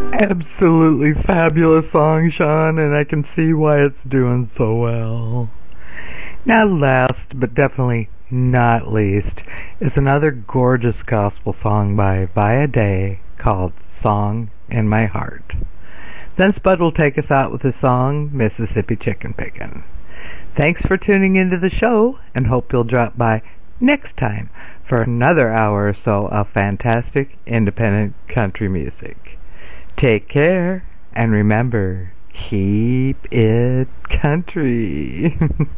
Absolutely fabulous song, Sean, and I can see why it's doing so well. Now, last but definitely not least is another gorgeous gospel song by Via Day called Song in My Heart. Then Spud will take us out with the song Mississippi Chicken Pickin'. Thanks for tuning into the show, and hope you'll drop by next time for another hour or so of fantastic independent country music. Take care, and remember, keep it country.